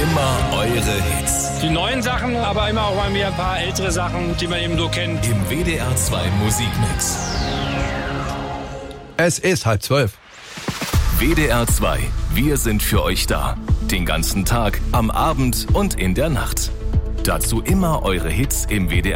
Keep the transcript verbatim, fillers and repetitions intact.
Immer eure Hits. Die neuen Sachen, aber immer auch mal wieder ein paar ältere Sachen, die man eben so kennt. Im W D R zwei Musikmix. Es ist halb zwölf. W D R zwei. Wir sind für euch da. Den ganzen Tag, am Abend und in der Nacht. Dazu immer eure Hits im W D R